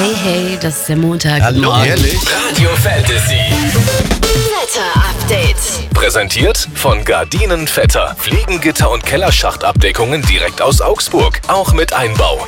Hey, das ist der Montag. Hallo, ehrlich? Radio Fantasy. Wetter-Update. Präsentiert von Gardinen Vetter. Fliegengitter und Kellerschachtabdeckungen direkt aus Augsburg. Auch mit Einbau.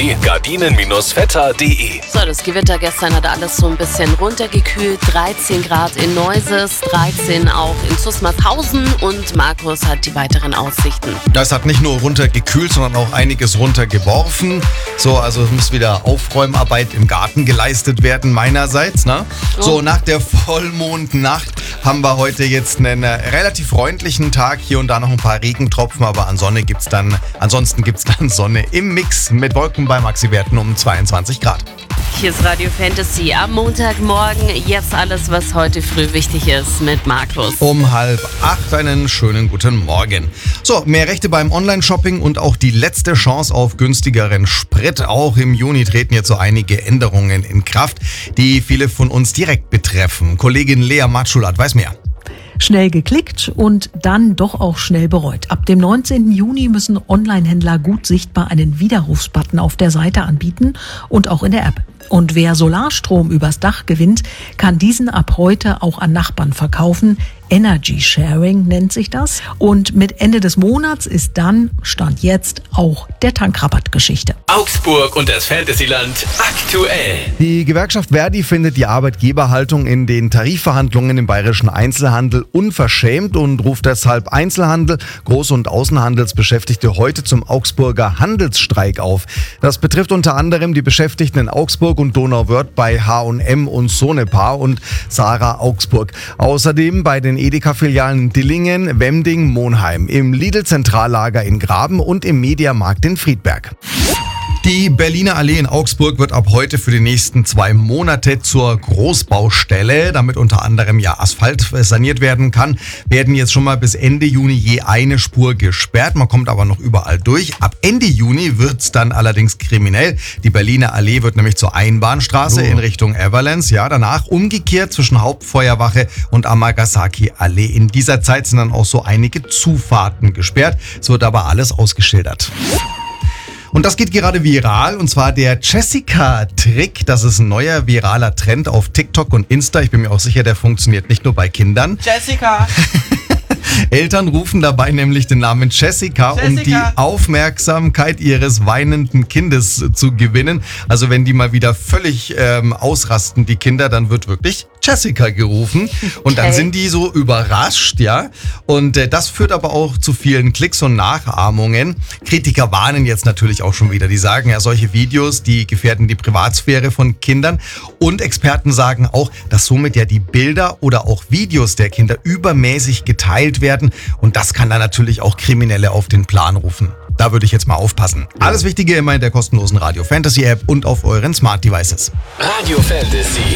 www.gardinen-vetter.de. So, das Gewitter gestern hat alles so ein bisschen runtergekühlt. 13 Grad in Neuses, 13 auch in Zusmarshausen und Markus hat die weiteren Aussichten. Das hat nicht nur runtergekühlt, sondern auch einiges runtergeworfen. So, also es muss wieder Aufräumarbeit im Garten geleistet werden meinerseits, ne? So, nach der Vollmondnacht haben wir heute jetzt einen relativ freundlichen Tag. Hier und da noch ein paar Regentropfen, aber ansonsten gibt's dann Sonne im Mix mit Wolken bei Maxi-Werten um 22 Grad. Hier ist Radio Fantasy am Montagmorgen. Jetzt alles, was heute früh wichtig ist mit Markus. Um 7:30 einen schönen guten Morgen. So, mehr Rechte beim Online-Shopping und auch die letzte Chance auf günstigeren Sprit. Auch im Juni treten jetzt so einige Änderungen in Kraft, die viele von uns direkt betreffen. Kollegin Lea Matschulat weiß mehr. Schnell geklickt und dann doch auch schnell bereut. Ab dem 19. Juni müssen Online-Händler gut sichtbar einen Widerrufsbutton auf der Seite anbieten und auch in der App. Und wer Solarstrom übers Dach gewinnt, kann diesen ab heute auch an Nachbarn verkaufen. Energy Sharing nennt sich das. Und mit Ende des Monats ist dann, Stand jetzt, auch der Tankrabatt Geschichte. Augsburg und das Fantasyland aktuell. Die Gewerkschaft Verdi findet die Arbeitgeberhaltung in den Tarifverhandlungen im bayerischen Einzelhandel unverschämt und ruft deshalb Einzelhandel, Groß- und Außenhandelsbeschäftigte heute zum Augsburger Handelsstreik auf. Das betrifft unter anderem die Beschäftigten in Augsburg und Donauwörth bei H&M und Sonepar und Sarah Augsburg. Außerdem bei den Edeka-Filialen Dillingen, Wemding, Monheim, im Lidl-Zentrallager in Graben und im Mediamarkt in Friedberg. Die Berliner Allee in Augsburg wird ab heute für die nächsten 2 Monate zur Großbaustelle. Damit unter anderem Asphalt saniert werden kann, werden jetzt schon mal bis Ende Juni je eine Spur gesperrt. Man kommt aber noch überall durch. Ab Ende Juni wird's dann allerdings kriminell. Die Berliner Allee wird nämlich zur Einbahnstraße in Richtung Everlands. Ja, danach umgekehrt zwischen Hauptfeuerwache und Amagasaki Allee. In dieser Zeit sind dann auch so einige Zufahrten gesperrt. Es wird aber alles ausgeschildert. Und das geht gerade viral, und zwar der Jessica-Trick. Das ist ein neuer viraler Trend auf TikTok und Insta. Ich bin mir auch sicher, der funktioniert nicht nur bei Kindern. Jessica! Eltern rufen dabei nämlich den Namen Jessica, um die Aufmerksamkeit ihres weinenden Kindes zu gewinnen. Also wenn die mal wieder völlig ausrasten, die Kinder, dann wird wirklich Jessica gerufen. Und dann sind die so überrascht, ja. Und das führt aber auch zu vielen Klicks und Nachahmungen. Kritiker warnen jetzt natürlich auch schon wieder. Die sagen ja, solche Videos, die gefährden die Privatsphäre von Kindern. Und Experten sagen auch, dass somit ja die Bilder oder auch Videos der Kinder übermäßig geteilt werden. Und das kann dann natürlich auch Kriminelle auf den Plan rufen. Da würde ich jetzt mal aufpassen. Alles Wichtige immer in der kostenlosen Radio Fantasy App und auf euren Smart Devices. Radio Fantasy.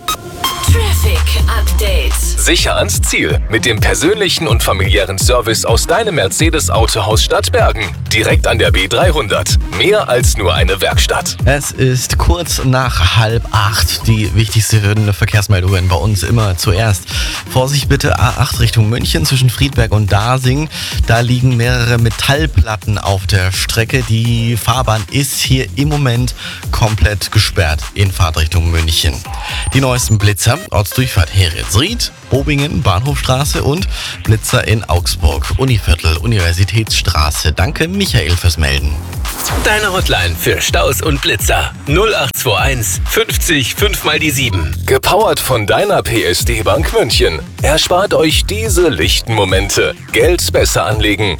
Traffic Update. Sicher ans Ziel mit dem persönlichen und familiären Service aus deinem Mercedes-Autohaus Stadtbergen. Direkt an der B300. Mehr als nur eine Werkstatt. Es ist kurz nach 7:30. Die wichtigsten Verkehrsmeldungen bei uns immer zuerst. Vorsicht bitte, A8 Richtung München zwischen Friedberg und Dasing. Da liegen mehrere Metallplatten auf der Strecke. Die Fahrbahn ist hier im Moment komplett gesperrt in Fahrtrichtung München. Die neuesten Blitzer, Ortsdurchfahrt Heretsried, Bobingen, Bahnhofstraße und Blitzer in Augsburg, Univiertel, Universitätsstraße. Danke Michael fürs Melden. Deine Hotline für Staus und Blitzer 0821 50 5 mal die 7. Gepowert von deiner PSD-Bank München. Erspart euch diese lichten Momente. Geld besser anlegen.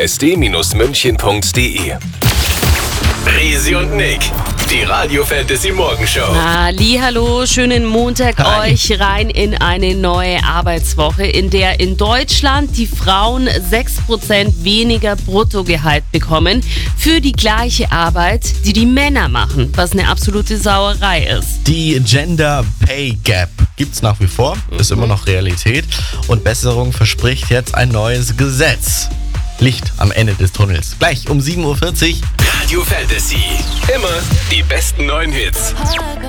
psd-münchen.de. Risi und Nick, die Radio Fantasy Morgenshow. Hallo, schönen Montag euch rein in eine neue Arbeitswoche, in der in Deutschland die Frauen 6% weniger Bruttogehalt bekommen für die gleiche Arbeit, die die Männer machen, was eine absolute Sauerei ist. Die Gender Pay Gap gibt's nach wie vor, ist immer noch Realität und Besserung verspricht jetzt ein neues Gesetz. Licht am Ende des Tunnels. Gleich um 7:40 Uhr. Radio Fantasy. Immer die besten neuen Hits.